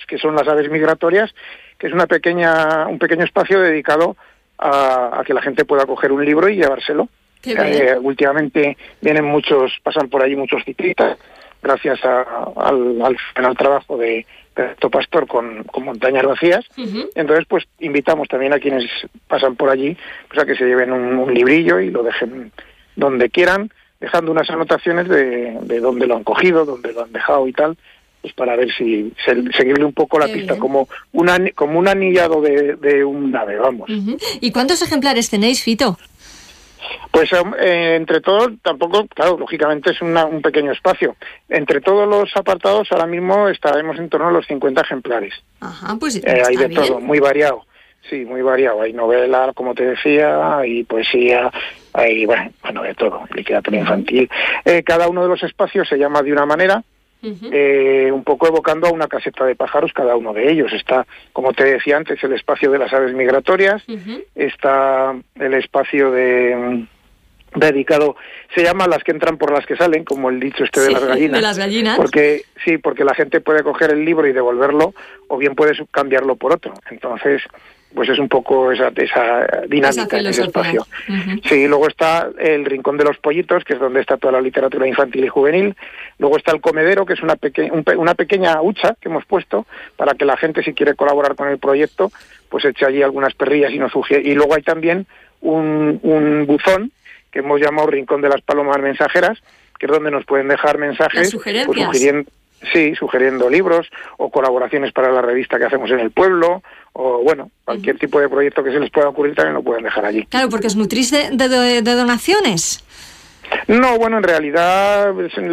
que son las aves migratorias, que es un pequeño espacio dedicado a que la gente pueda coger un libro y llevárselo. Últimamente pasan por allí muchos ciclistas, gracias al trabajo de Alberto Pastor con Montañas Vacías. Entonces, pues invitamos también a quienes pasan por allí, pues a que se lleven un librillo y lo dejen donde quieran, dejando unas anotaciones de dónde lo han cogido, dónde lo han dejado y tal, pues para ver si seguirle un poco la pista, como un anillado de un ave, vamos. ¿Y cuántos ejemplares tenéis, Fito? Pues entre todos, tampoco, claro, lógicamente es un pequeño espacio. Entre todos los apartados ahora mismo estaremos en torno a los 50 ejemplares. Ajá, pues hay de bien. todo, muy variado. Sí, muy variado. Hay novela, como te decía, hay poesía, hay, bueno, de todo, literatura infantil. Cada uno de los espacios se llama de una manera, un poco evocando a una caseta de pájaros cada uno de ellos. Está, como te decía antes, el espacio de las aves migratorias, está el espacio dedicado, se llama las que entran por las que salen, como el dicho de las gallinas. De las gallinas. Porque la gente puede coger el libro y devolverlo, o bien puede cambiarlo por otro. Entonces, pues es un poco esa dinámica en ese espacio. Sí, luego está el Rincón de los Pollitos, que es donde está toda la literatura infantil y juvenil. Luego está el comedero, que es una pequeña hucha que hemos puesto para que la gente, si quiere colaborar con el proyecto, pues eche allí algunas perrillas y nos sugiere. Y luego hay también un buzón que hemos llamado Rincón de las Palomas Mensajeras, que es donde nos pueden dejar mensajes, pues, sugiriendo libros o colaboraciones para la revista que hacemos en el pueblo, o bueno, cualquier tipo de proyecto que se les pueda ocurrir también lo pueden dejar allí. Claro, porque os nutrís de donaciones. No, bueno, en realidad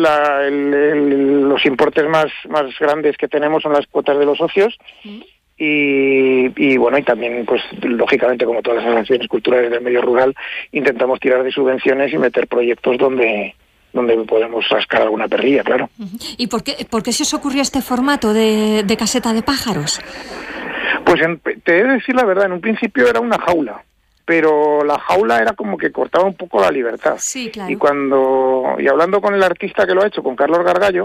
los importes más grandes que tenemos son las cuotas de los socios. Y bueno, y también, pues lógicamente, como todas las asociaciones culturales del medio rural, intentamos tirar de subvenciones y meter proyectos donde podemos rascar alguna perrilla, claro. ¿Y por qué se os ocurrió este formato de caseta de pájaros? Pues te he de decir la verdad, en un principio era una jaula, pero la jaula era como que cortaba un poco la libertad. Sí, claro. Y hablando con el artista que lo ha hecho, con Carlos Gargallo,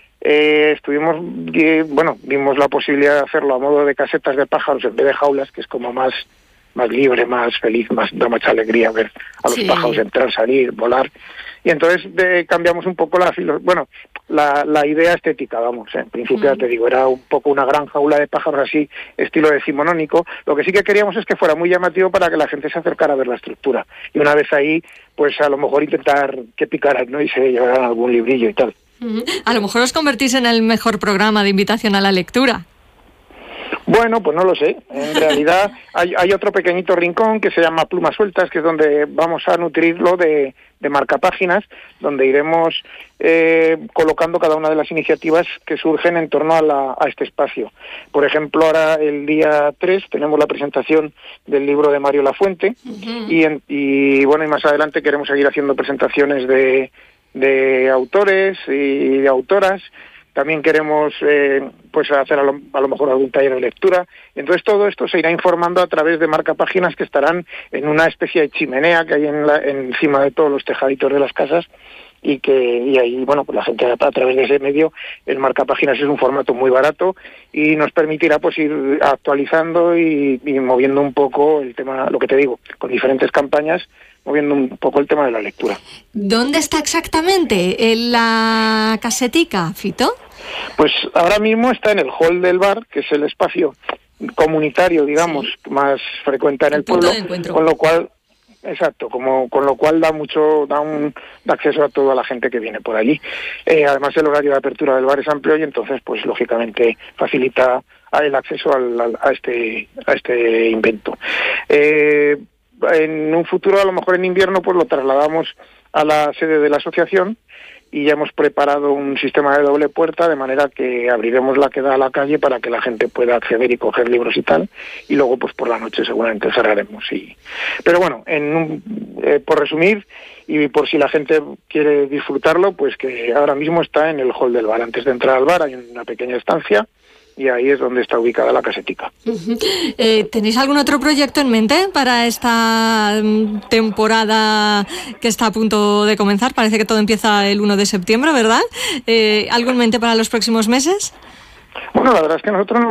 vimos la posibilidad de hacerlo a modo de casetas de pájaros en vez de jaulas, que es como más libre, más feliz, da mucha alegría ver a los pájaros entrar, salir, volar. Y entonces cambiamos un poco la idea estética, vamos. En principio, ya te digo, era un poco una gran jaula de pájaros así, estilo decimonónico. Lo que sí que queríamos es que fuera muy llamativo para que la gente se acercara a ver la estructura. Y una vez ahí, pues a lo mejor intentar que picaran, ¿no? Y se llevaran algún librillo y tal. A lo mejor os convertís en el mejor programa de invitación a la lectura. Bueno, pues no lo sé. En realidad hay otro pequeñito rincón que se llama Plumas Sueltas, que es donde vamos a nutrirlo de marcapáginas, donde iremos colocando cada una de las iniciativas que surgen en torno a este espacio. Por ejemplo, ahora el día 3 tenemos la presentación del libro de Mario Lafuente, y más adelante queremos seguir haciendo presentaciones de autores y de autoras. También queremos hacer a lo mejor algún taller de lectura. Entonces todo esto se irá informando a través de marcapáginas que estarán en una especie de chimenea que hay encima de todos los tejaditos de las casas, y ahí, bueno, pues la gente a través de ese medio, el marcapáginas es un formato muy barato y nos permitirá pues ir actualizando y moviendo un poco el tema, lo que te digo, con diferentes campañas, moviendo un poco el tema de la lectura. ¿Dónde está exactamente la casetica, Fito? Pues ahora mismo está en el hall del bar, que es el espacio comunitario, digamos, más frecuente en el pueblo, con lo cual, exacto, con lo cual da acceso a toda la gente que viene por allí. Además, el horario de apertura del bar es amplio y entonces, pues lógicamente facilita el acceso a este invento. En un futuro, a lo mejor en invierno, pues lo trasladamos a la sede de la asociación, y ya hemos preparado un sistema de doble puerta, de manera que abriremos la que da a la calle para que la gente pueda acceder y coger libros y tal, y luego pues por la noche seguramente cerraremos. Pero bueno, por resumir, y por si la gente quiere disfrutarlo, pues que ahora mismo está en el hall del bar. Antes de entrar al bar hay una pequeña estancia, y ahí es donde está ubicada la casetica. ¿Tenéis algún otro proyecto en mente para esta temporada que está a punto de comenzar? Parece que todo empieza el 1 de septiembre, ¿verdad? ¿Algo en mente para los próximos meses? Bueno, la verdad es que nosotros